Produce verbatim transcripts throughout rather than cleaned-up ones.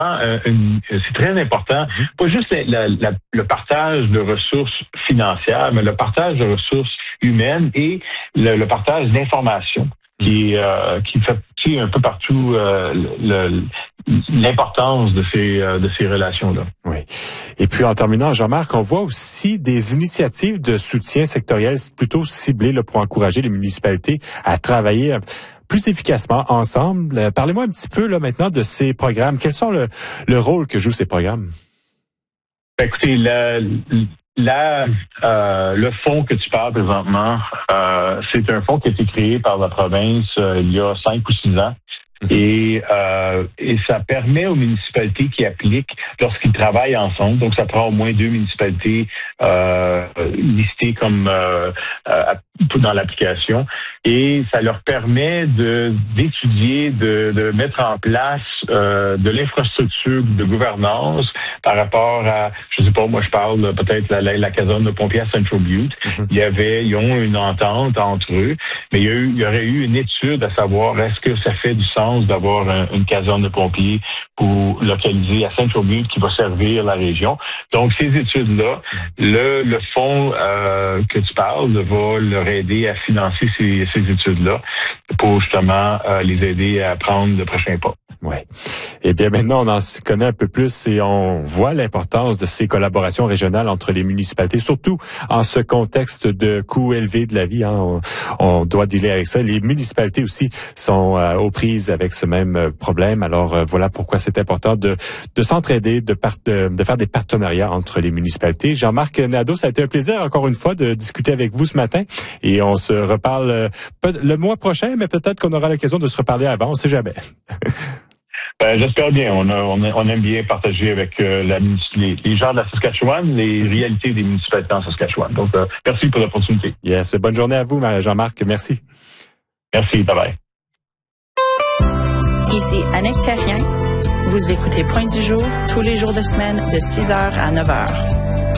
Euh, une, c'est très important, pas juste la, la, le partage de ressources financières, mais le partage de ressources humaines et le, le partage d'informations qui, euh, qui fait qui un peu partout euh, le, l'importance de ces, euh, de ces relations-là. Oui. Et puis en terminant, Jean-Marc, on voit aussi des initiatives de soutien sectoriel plutôt ciblées là, pour encourager les municipalités à travailler plus efficacement ensemble. Euh, parlez-moi un petit peu là maintenant de ces programmes. Quels sont le, le rôle que jouent ces programmes? Écoutez, la, la, euh, le fonds que tu parles présentement, euh, c'est un fonds qui a été créé par la province euh, il y a cinq ou six ans. Et, euh, et ça permet aux municipalités qui appliquent lorsqu'ils travaillent ensemble, donc ça prend au moins deux municipalités euh, listées comme euh, euh, dans l'application, et ça leur permet de d'étudier, de, de mettre en place euh, de l'infrastructure de gouvernance par rapport à, je sais pas, moi je parle peut-être la, la, la caserne de pompiers à Central Butte. Mm-hmm. Il y avait, ils ont une entente entre eux, mais il y a eu, il y aurait eu une étude à savoir est-ce que ça fait du sens d'avoir un, une caserne de pompiers pour localiser à Central Butte qui va servir la région. Donc, ces études-là, le, le fonds euh, que tu parles va leur aider à financer ces, ces études-là pour justement euh, les aider à prendre le prochain pas. Oui. Eh bien, maintenant, on en connaît un peu plus et on voit l'importance de ces collaborations régionales entre les municipalités, surtout en ce contexte de coûts élevés de la vie. Hein. On, on doit dealer avec ça. Les municipalités aussi sont euh, aux prises avec ce même problème. Alors, euh, voilà pourquoi c'est important de, de s'entraider, de, part, de, de faire des partenariats entre les municipalités. Jean-Marc Nadeau, ça a été un plaisir, encore une fois, de discuter avec vous ce matin. Et on se reparle euh, le mois prochain, mais peut-être qu'on aura l'occasion de se reparler avant. On ne sait jamais. Ben, j'espère bien. On, a, on, a, on aime bien partager avec euh, la, les, les gens de la Saskatchewan les réalités des municipalités en Saskatchewan. Donc, euh, merci pour l'opportunité. Yes. Bonne journée à vous, Jean-Marc. Merci. Merci. Bye-bye. Ici Annick Thérien. Vous écoutez Point du jour tous les jours de semaine de six heures à neuf heures.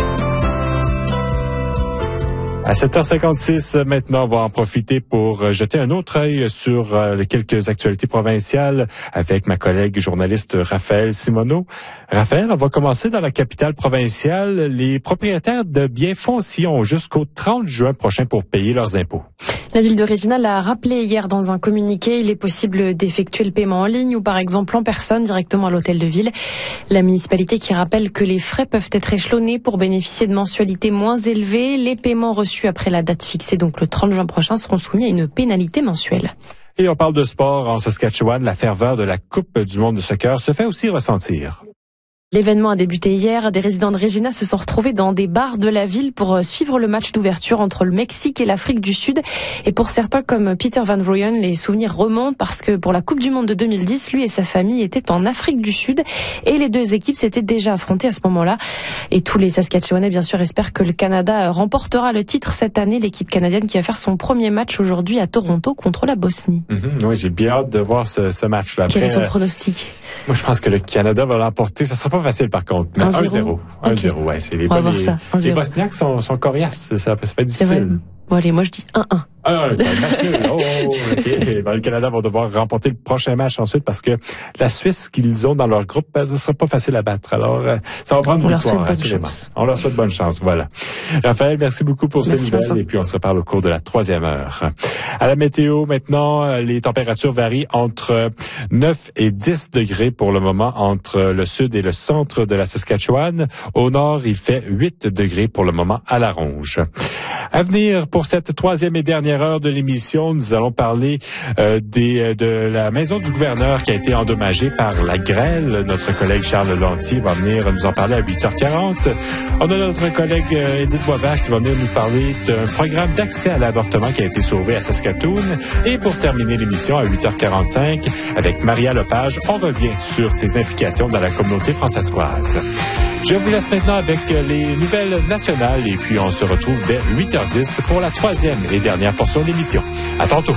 À sept heures cinquante-six, maintenant, on va en profiter pour jeter un autre œil sur euh, quelques actualités provinciales avec ma collègue journaliste Raphaël Simoneau. Raphaël, on va commencer dans la capitale provinciale. Les propriétaires de biens fonciers ont jusqu'au trente juin prochain pour payer leurs impôts. La ville de Regina l'a rappelé hier dans un communiqué. Il est possible d'effectuer le paiement en ligne ou par exemple en personne directement à l'hôtel de ville. La municipalité qui rappelle que les frais peuvent être échelonnés pour bénéficier de mensualités moins élevées. Les paiements reçus après la date fixée, donc le trente juin prochain, seront soumis à une pénalité mensuelle. Et on parle de sport en Saskatchewan. La ferveur de la Coupe du monde de soccer se fait aussi ressentir. L'événement a débuté hier. Des résidents de Regina se sont retrouvés dans des bars de la ville pour suivre le match d'ouverture entre le Mexique et l'Afrique du Sud. Et pour certains comme Peter Van Rooyen, les souvenirs remontent parce que pour la Coupe du Monde de deux mille dix, lui et sa famille étaient en Afrique du Sud et les deux équipes s'étaient déjà affrontées à ce moment-là. Et tous les Saskatchewanais, bien sûr, espèrent que le Canada remportera le titre cette année. L'équipe canadienne qui va faire son premier match aujourd'hui à Toronto contre la Bosnie. Mm-hmm, oui, j'ai bien hâte de voir ce, ce match-là. Quel est ton euh, pronostic? Moi, je pense que le Canada va l'emporter. Ça sera pas facile par contre. un zéro. un zéro, ouais. C'est les, On va les, voir ça. les Bosniaques sont, sont coriaces. Ça, ça peut être difficile. Bon, allez, moi je dis un un. Ah, c'est un match nul. Oh, OK. Ben, le Canada va devoir remporter le prochain match ensuite parce que la Suisse qu'ils ont dans leur groupe, ben, ce sera pas facile à battre. Alors, euh, ça va prendre une victoire, assurément. On leur souhaite bonne chance. Voilà. Raphaël, merci beaucoup pour ces nouvelles. Vincent. Et puis, on se reparle au cours de la troisième heure. À la météo, maintenant, les températures varient entre neuf et dix degrés pour le moment entre le sud et le centre de la Saskatchewan. Au nord, il fait huit degrés pour le moment à La Ronge. À venir, pour cette troisième et dernière heure de l'émission, nous allons parler euh, des, de la maison du gouverneur qui a été endommagée par la grêle. Notre collègue Charles Lantier va venir nous en parler à huit heures quarante. On a notre collègue euh, Edith Boisvert qui va venir nous parler d'un programme d'accès à l'avortement qui a été sauvé à Saskatoon. Et pour terminer l'émission à huit heures quarante-cinq, avec Maria Lepage, on revient sur ses implications dans la communauté françaiscoise. Je vous laisse maintenant avec les nouvelles nationales et puis on se retrouve dès huit heures dix pour la troisième et dernière portion de l'émission. À tantôt.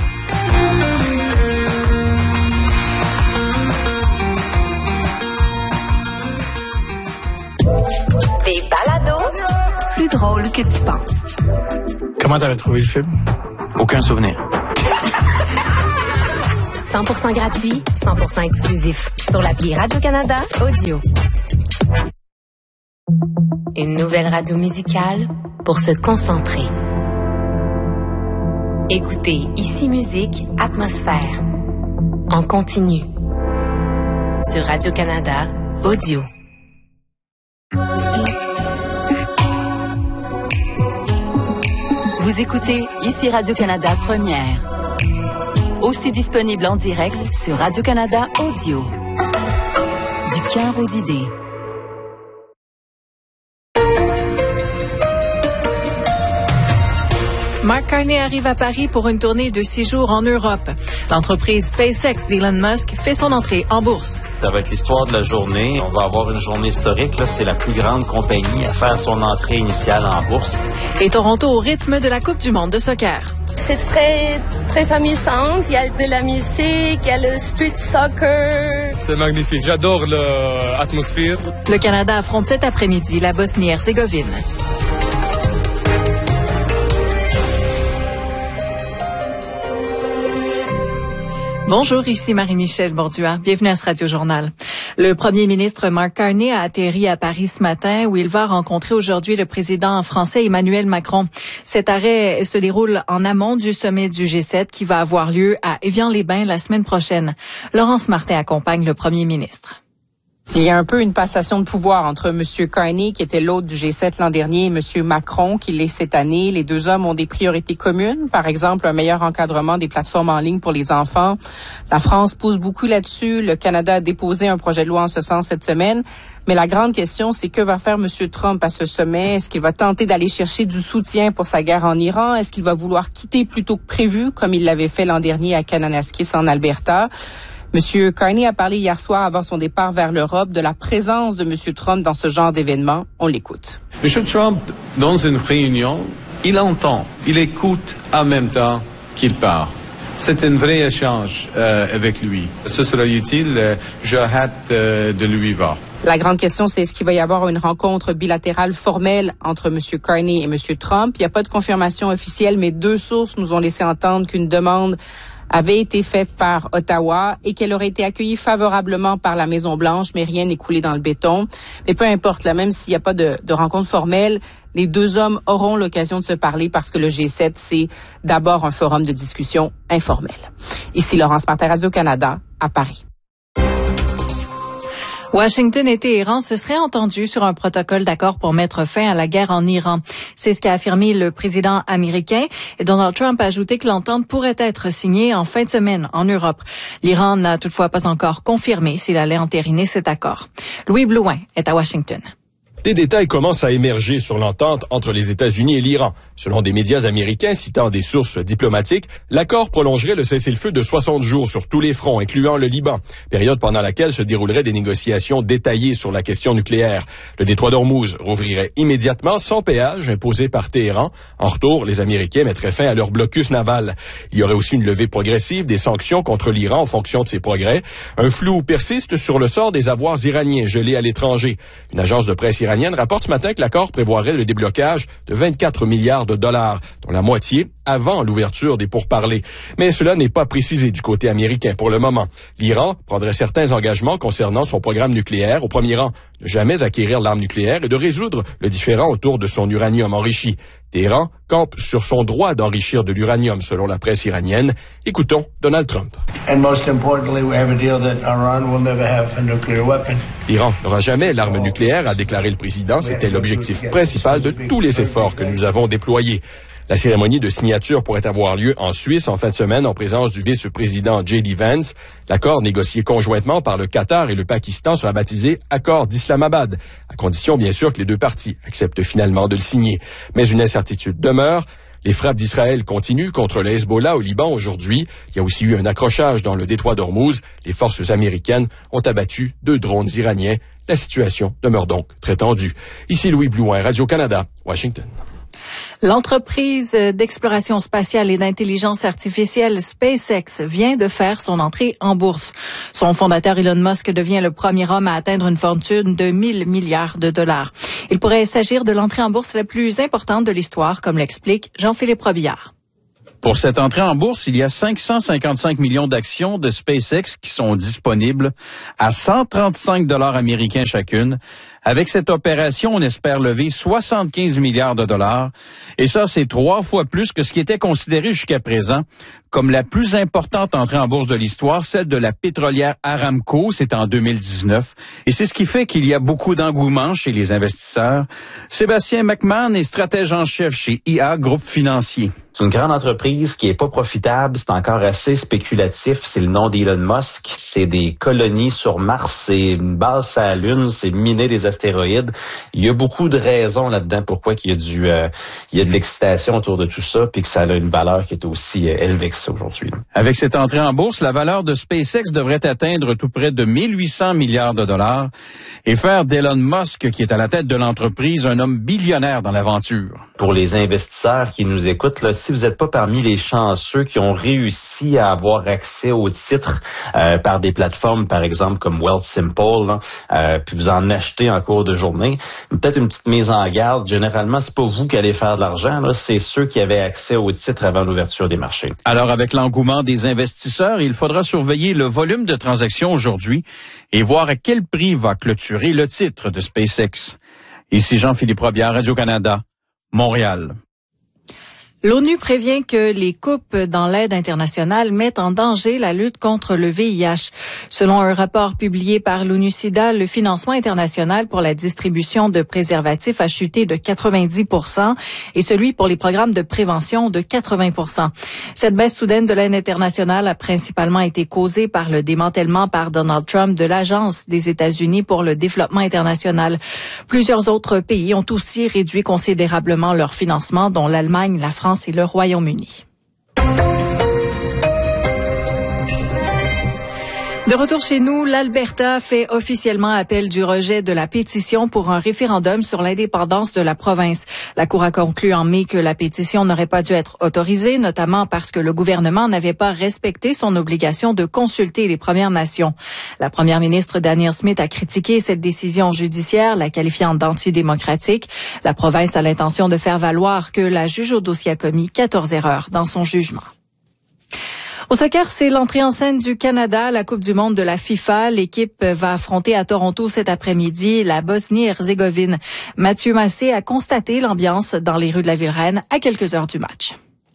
Des balados plus drôles que tu penses. Comment t'avais trouvé le film? Aucun souvenir. cent pour cent gratuit, cent pour cent exclusif. sur l'appli Radio-Canada Audio. Une nouvelle radio musicale pour se concentrer. Écoutez Ici Musique, Atmosphère. En continu. Sur Radio-Canada Audio. Vous écoutez Ici Radio-Canada Première. Aussi disponible en direct sur Radio-Canada Audio. Du cœur aux idées. Mark Carney arrive à Paris pour une tournée de six jours en Europe. L'entreprise SpaceX d'Elon Musk fait son entrée en bourse. Ça va être l'histoire de la journée. On va avoir une journée historique. Là, c'est la plus grande compagnie à faire son entrée initiale en bourse. Et Toronto au rythme de la Coupe du monde de soccer. C'est très, très amusant. Il y a de la musique, il y a le street soccer. C'est magnifique. J'adore l'atmosphère. Le Canada affronte cet après-midi la Bosnie-Herzégovine. Bonjour, ici Marie-Michel Borduas. Bienvenue à ce Radio-Journal. Le premier ministre Mark Carney a atterri à Paris ce matin où il va rencontrer aujourd'hui le président français Emmanuel Macron. Cet arrêt se déroule en amont du sommet du G sept qui va avoir lieu à Évian-les-Bains la semaine prochaine. Laurence Martin accompagne le premier ministre. Il y a un peu une passation de pouvoir entre M. Carney, qui était l'hôte du G sept l'an dernier, et M. Macron, qui l'est cette année. Les deux hommes ont des priorités communes. Par exemple, un meilleur encadrement des plateformes en ligne pour les enfants. La France pousse beaucoup là-dessus. Le Canada a déposé un projet de loi en ce sens cette semaine. Mais la grande question, c'est que va faire M. Trump à ce sommet? Est-ce qu'il va tenter d'aller chercher du soutien pour sa guerre en Iran? Est-ce qu'il va vouloir quitter plus tôt que prévu, comme il l'avait fait l'an dernier à Kananaskis en Alberta? M. Carney a parlé hier soir avant son départ vers l'Europe de la présence de M. Trump dans ce genre d'événement. On l'écoute. M. Trump, dans une réunion, il entend, il écoute en même temps qu'il parle. C'est un vrai échange euh, avec lui. Ce sera utile. Euh, J'ai hâte euh, de lui voir. La grande question, c'est est-ce qu'il va y avoir une rencontre bilatérale formelle entre M. Carney et M. Trump? Il n'y a pas de confirmation officielle, mais deux sources nous ont laissé entendre qu'une demande avait été faite par Ottawa et qu'elle aurait été accueillie favorablement par la Maison-Blanche, mais rien n'est coulé dans le béton. Mais peu importe, là, même s'il n'y a pas de, de rencontre formelle, les deux hommes auront l'occasion de se parler parce que le G sept, c'est d'abord un forum de discussion informel. Ici Laurence Martin, Radio-Canada, à Paris. Washington et Téhéran se seraient entendus sur un protocole d'accord pour mettre fin à la guerre en Iran. C'est ce qu'a affirmé le président américain. Et Donald Trump a ajouté que l'entente pourrait être signée en fin de semaine en Europe. L'Iran n'a toutefois pas encore confirmé s'il allait entériner cet accord. Louis Blouin est à Washington. Des détails commencent à émerger sur l'entente entre les États-Unis et l'Iran. Selon des médias américains citant des sources diplomatiques, l'accord prolongerait le cessez-le-feu de soixante jours sur tous les fronts, incluant le Liban, période pendant laquelle se dérouleraient des négociations détaillées sur la question nucléaire. Le détroit d'Ormuz rouvrirait immédiatement sans péage imposé par Téhéran. En retour, les Américains mettraient fin à leur blocus naval. Il y aurait aussi une levée progressive des sanctions contre l'Iran en fonction de ses progrès. Un flou persiste sur le sort des avoirs iraniens gelés à l'étranger. Une agence de presse iranienne rapporte ce matin que l'accord prévoirait le déblocage de vingt-quatre milliards de dollars, dont la moitié avant l'ouverture des pourparlers. Mais cela n'est pas précisé du côté américain pour le moment. L'Iran prendrait certains engagements concernant son programme nucléaire, au premier rang, ne jamais acquérir l'arme nucléaire et de résoudre le différend autour de son uranium enrichi. Téhéran campe sur son droit d'enrichir de l'uranium, selon la presse iranienne. Écoutons Donald Trump. L'Iran n'aura jamais l'arme nucléaire, a déclaré le président. C'était l'objectif principal de tous les efforts que nous avons déployés. La cérémonie de signature pourrait avoir lieu en Suisse en fin de semaine en présence du vice-président J D Vance. L'accord négocié conjointement par le Qatar et le Pakistan sera baptisé Accord d'Islamabad, à condition bien sûr que les deux parties acceptent finalement de le signer. Mais une incertitude demeure. Les frappes d'Israël continuent contre le Hezbollah au Liban aujourd'hui. Il y a aussi eu un accrochage dans le détroit d'Ormuz. Les forces américaines ont abattu deux drones iraniens. La situation demeure donc très tendue. Ici Louis Blouin, Radio-Canada, Washington. L'entreprise d'exploration spatiale et d'intelligence artificielle SpaceX vient de faire son entrée en bourse. Son fondateur Elon Musk devient le premier homme à atteindre une fortune de mille milliards de dollars. Il pourrait s'agir de l'entrée en bourse la plus importante de l'histoire, comme l'explique Jean-Philippe Robillard. Pour cette entrée en bourse, il y a cinq cent cinquante-cinq millions d'actions de SpaceX qui sont disponibles à cent trente-cinq dollars américains chacune. Avec cette opération, on espère lever soixante-quinze milliards de dollars. Et ça, c'est trois fois plus que ce qui était considéré jusqu'à présent comme la plus importante entrée en bourse de l'histoire, celle de la pétrolière Aramco, c'est en deux mille dix-neuf. Et c'est ce qui fait qu'il y a beaucoup d'engouement chez les investisseurs. Sébastien McMahon est stratège en chef chez I A Groupe Financier. C'est une grande entreprise qui est pas profitable, c'est encore assez spéculatif, c'est le nom d'Elon Musk, c'est des colonies sur Mars, c'est une base sur la Lune, c'est miner des astéroïdes. Il y a beaucoup de raisons là-dedans pourquoi qu'il y a du euh, il y a de l'excitation autour de tout ça puis que ça a une valeur qui est aussi euh, élevée que ça aujourd'hui. Avec cette entrée en bourse, la valeur de SpaceX devrait atteindre tout près de mille huit cents milliards de dollars et faire d'Elon Musk, qui est à la tête de l'entreprise, un homme billionnaire dans l'aventure. Pour les investisseurs qui nous écoutent, là, si vous n'êtes pas parmi les chanceux qui ont réussi à avoir accès aux titres euh, par des plateformes, par exemple comme Wealthsimple, là, euh, puis vous en achetez en cours de journée, peut-être une petite mise en garde. Généralement, c'est pas vous qui allez faire de l'argent, là, c'est ceux qui avaient accès aux titres avant l'ouverture des marchés. Alors, avec l'engouement des investisseurs, il faudra surveiller le volume de transactions aujourd'hui et voir à quel prix va clôturer le titre de SpaceX. Ici Jean-Philippe Robillard, Radio-Canada, Montréal. L'ONU prévient que les coupes dans l'aide internationale mettent en danger la lutte contre le V I H. Selon un rapport publié par l'ONU-SIDA, le financement international pour la distribution de préservatifs a chuté de quatre-vingt-dix pour cent et celui pour les programmes de prévention de quatre-vingts pour cent. Cette baisse soudaine de l'aide internationale a principalement été causée par le démantèlement par Donald Trump de l'Agence des États-Unis pour le développement international. Plusieurs autres pays ont aussi réduit considérablement leur financement, dont l'Allemagne, la France et le Royaume-Uni. De retour chez nous, l'Alberta fait officiellement appel du rejet de la pétition pour un référendum sur l'indépendance de la province. La Cour a conclu en mai que la pétition n'aurait pas dû être autorisée, notamment parce que le gouvernement n'avait pas respecté son obligation de consulter les Premières Nations. La première ministre Danielle Smith a critiqué cette décision judiciaire, la qualifiant d'antidémocratique. La province a l'intention de faire valoir que la juge au dossier a commis quatorze erreurs dans son jugement. Au soccer, c'est l'entrée en scène du Canada à la Coupe du monde de la FIFA. L'équipe va affronter à Toronto cet après-midi la Bosnie-Herzégovine. Mathieu Massé a constaté l'ambiance dans les rues de la Ville-Reine à quelques heures du match.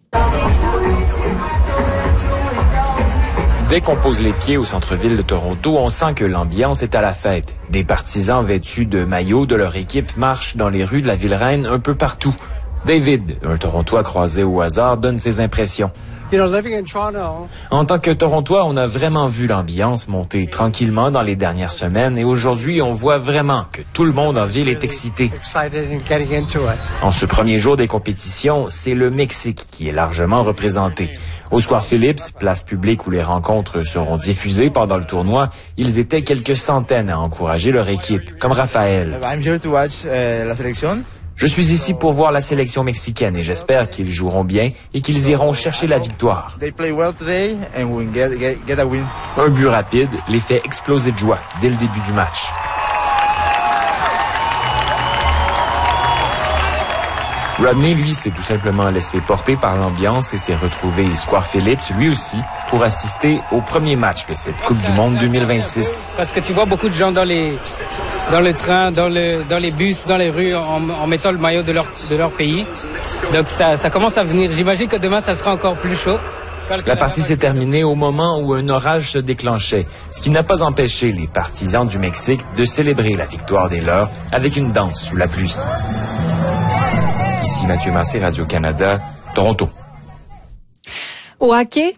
Dès qu'on pose les pieds au centre-ville de Toronto, on sent que l'ambiance est à la fête. Des partisans vêtus de maillots de leur équipe marchent dans les rues de la Ville-Reine un peu partout. David, un Torontois croisé au hasard, donne ses impressions. En tant que Torontois, on a vraiment vu l'ambiance monter tranquillement dans les dernières semaines et aujourd'hui, on voit vraiment que tout le monde en ville est excité. En ce premier jour des compétitions, c'est le Mexique qui est largement représenté. Au Square Phillips, place publique où les rencontres seront diffusées pendant le tournoi, ils étaient quelques centaines à encourager leur équipe, comme Raphaël. Je suis ici pour voir la sélection mexicaine et j'espère qu'ils joueront bien et qu'ils iront chercher la victoire. Un but rapide les fait exploser de joie dès le début du match. Rodney, lui, s'est tout simplement laissé porter par l'ambiance et s'est retrouvé Square Phillips, lui aussi, pour assister au premier match de cette Coupe du monde deux mille vingt-six. Parce que tu vois beaucoup de gens dans les dans le train, dans le dans les bus, dans les rues, en, en mettant le maillot de leur de leur pays. Donc ça ça commence à venir. J'imagine que demain ça sera encore plus chaud. La partie s'est terminée au moment où un orage se déclenchait, ce qui n'a pas empêché les partisans du Mexique de célébrer la victoire des leurs avec une danse sous la pluie. Ici Mathieu Massé, Radio-Canada, Toronto. Au hockey,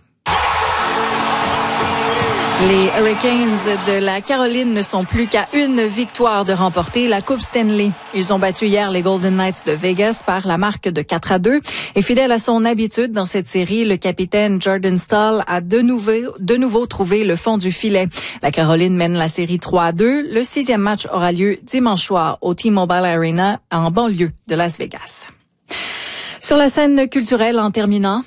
les Hurricanes de la Caroline ne sont plus qu'à une victoire de remporter la Coupe Stanley. Ils ont battu hier les Golden Knights de Vegas par la marque de quatre à deux. Et fidèle à son habitude dans cette série, le capitaine Jordan Staal a de nouveau, de nouveau trouvé le fond du filet. La Caroline mène la série trois à deux. Le sixième match aura lieu dimanche soir au T-Mobile Arena en banlieue de Las Vegas. Sur la scène culturelle, en terminant,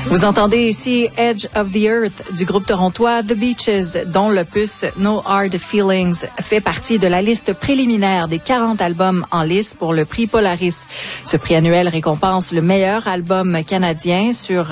Vous entendez ici Edge of the Earth du groupe torontois The Beaches, dont l'opus No Hard Feelings fait partie de la liste préliminaire des quarante albums en lice pour le prix Polaris. Ce prix annuel récompense le meilleur album canadien sur